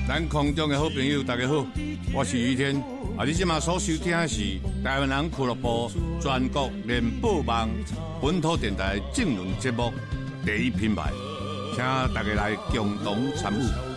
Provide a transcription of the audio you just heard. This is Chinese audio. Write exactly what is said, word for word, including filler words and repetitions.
咱空中的好朋友，大家好，我是于天。啊，你即马所收听的是台湾人俱乐部全国联播网本土电台政论节目第一品牌，请大家来共同参与。